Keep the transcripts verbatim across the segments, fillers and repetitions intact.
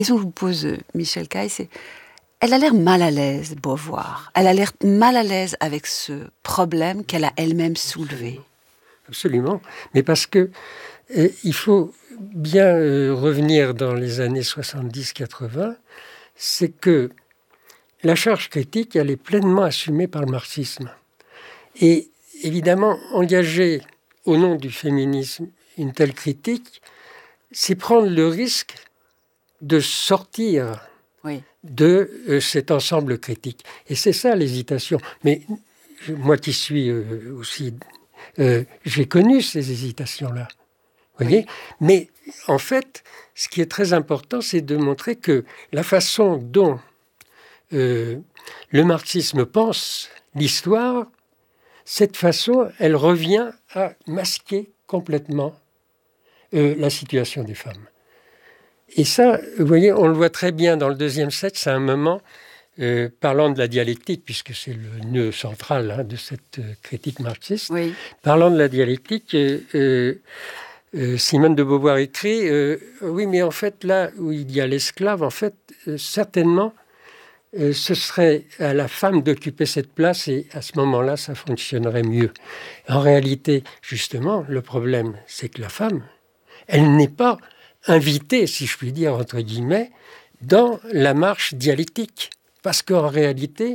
question que je vous pose, Michel Caille, c'est elle a l'air mal à l'aise, Beauvoir. Elle a l'air mal à l'aise avec ce problème qu'elle a elle-même soulevé. Absolument. Mais parce que euh, il faut bien euh, revenir dans les années soixante-dix quatre-vingts, c'est que la charge critique, elle est pleinement assumée par le marxisme. Et évidemment, engager au nom du féminisme une telle critique, c'est prendre le risque de sortir oui. de euh, cet ensemble critique. Et c'est ça l'hésitation. Mais moi qui suis euh, aussi... Euh, j'ai connu ces hésitations-là. Vous voyez ? Oui. Mais en fait, ce qui est très important, c'est de montrer que la façon dont euh, le marxisme pense l'histoire, cette façon, elle revient à masquer complètement euh, la situation des femmes. Et ça, vous voyez, on le voit très bien dans le deuxième sexe, à un moment, euh, parlant de la dialectique, puisque c'est le nœud central hein, de cette euh, critique marxiste, oui. Parlant de la dialectique, euh, euh, euh, Simone de Beauvoir écrit euh, « Oui, mais en fait, là où il y a l'esclave, en fait, euh, certainement, euh, ce serait à la femme d'occuper cette place et à ce moment-là, ça fonctionnerait mieux. » En réalité, justement, le problème, c'est que la femme, elle n'est pas invitée, si je puis dire, entre guillemets, dans la marche dialectique. Parce qu'en réalité,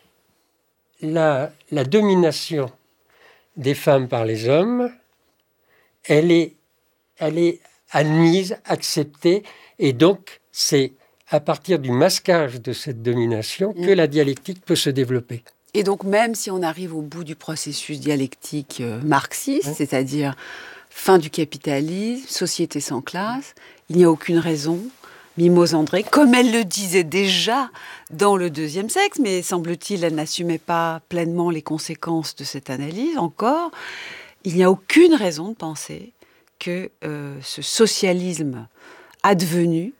la, la domination des femmes par les hommes, elle est, elle est admise, acceptée, et donc c'est à partir du masquage de cette domination que la dialectique peut se développer. Et donc même si on arrive au bout du processus dialectique euh, marxiste, oui. c'est-à-dire fin du capitalisme, société sans classe, il n'y a aucune raison, Mimose André, comme elle le disait déjà dans le deuxième sexe, mais semble-t-il, elle n'assumait pas pleinement les conséquences de cette analyse encore. Il n'y a aucune raison de penser que euh, ce socialisme advenu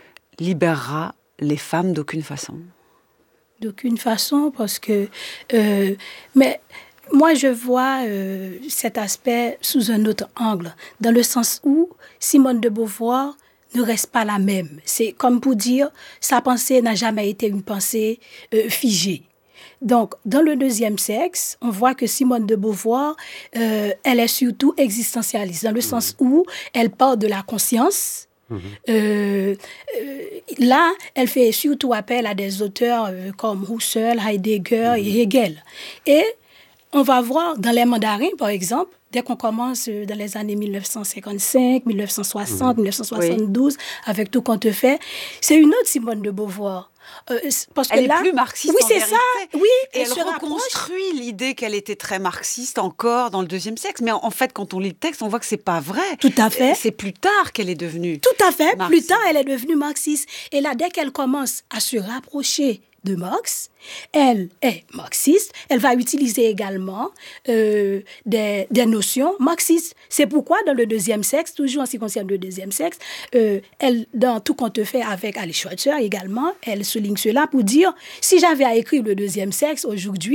libérera les femmes d'aucune façon. D'aucune façon, parce que... Euh, mais moi, je vois euh, cet aspect sous un autre angle, dans le sens où Simone de Beauvoir ne reste pas la même. C'est comme pour dire, sa pensée n'a jamais été une pensée euh, figée. Donc, dans le deuxième sexe, on voit que Simone de Beauvoir, euh, elle est surtout existentialiste, dans le mmh. sens où elle part de la conscience. Mmh. Euh, euh, là, elle fait surtout appel à des auteurs euh, comme Husserl, Heidegger mmh. et Hegel. Et on va voir dans les mandarins, par exemple, dès qu'on commence dans les années dix-neuf cent cinquante-cinq, dix-neuf cent soixante, mmh. dix-neuf cent soixante-douze, oui. avec Tout compte fait, c'est une autre Simone de Beauvoir. Euh, parce que elle là, est plus marxiste oui, en c'est vérité. Ça, oui, et elle reconstruit rapproche. L'idée qu'elle était très marxiste encore dans le deuxième sexe. Mais en fait, quand on lit le texte, on voit que c'est pas vrai. Tout à fait. C'est plus tard qu'elle est devenue Tout à fait. marxiste. Plus tard, elle est devenue marxiste. Et là, dès qu'elle commence à se rapprocher de Marx, elle est marxiste. Elle va utiliser également euh, des, des notions marxistes. C'est pourquoi, dans le deuxième sexe, toujours en ce qui concerne le deuxième sexe, euh, elle, dans Tout compte fait avec Alice Schweitzer également, elle souligne cela pour dire, si j'avais à écrire le deuxième sexe aujourd'hui,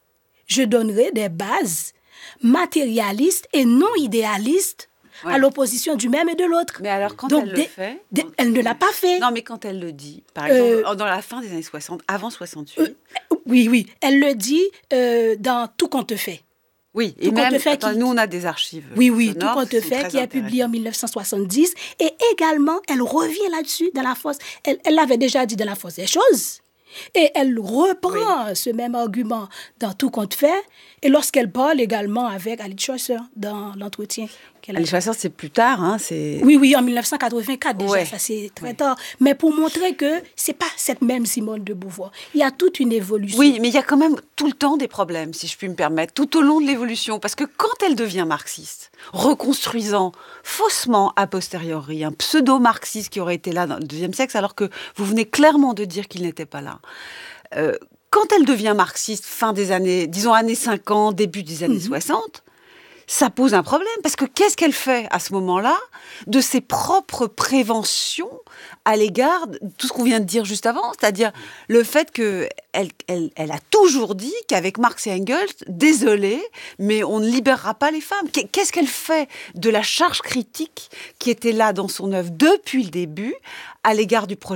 je donnerais des bases matérialistes et non idéalistes ouais. à l'opposition du même et de l'autre. Mais alors, quand Donc, elle des, le fait... Des, elle ne l'a pas fait. Non, mais quand elle le dit, par exemple, euh, dans la fin des années soixante, avant soixante-huit... Euh, oui, oui, elle le dit euh, dans Tout compte fait. Oui, et tout même, fait attends, qui... nous, on a des archives. Oui, oui, sonores, Tout compte fait, qui est publié en dix-neuf cent soixante-dix. Et également, elle revient là-dessus, dans la force... Elle, elle l'avait déjà dit dans La force des choses. Et elle reprend oui. ce même argument dans Tout compte fait. Et lorsqu'elle parle également avec Alice Schweitzer dans l'entretien. Alice Schweitzer, c'est plus tard. Hein, c'est... Oui, oui, en dix-neuf cent quatre-vingt-quatre déjà, ouais. ça c'est très ouais. tard. Mais pour montrer que ce n'est pas cette même Simone de Beauvoir. Il y a toute une évolution. Oui, mais il y a quand même tout le temps des problèmes, si je puis me permettre, tout au long de l'évolution. Parce que quand elle devient marxiste, reconstruisant faussement a posteriori un pseudo-marxiste qui aurait été là dans le deuxième sexe, alors que vous venez clairement de dire qu'il n'était pas là, euh, quand elle devient marxiste, fin des années, disons années cinquante, début des années mmh. soixante, ça pose un problème, parce que qu'est-ce qu'elle fait à ce moment-là de ses propres préventions à l'égard de tout ce qu'on vient de dire juste avant, c'est-à-dire le fait qu'elle elle, elle a toujours dit qu'avec Marx et Engels, désolé, mais on ne libérera pas les femmes. Qu'est-ce qu'elle fait de la charge critique qui était là dans son œuvre depuis le début à l'égard du projet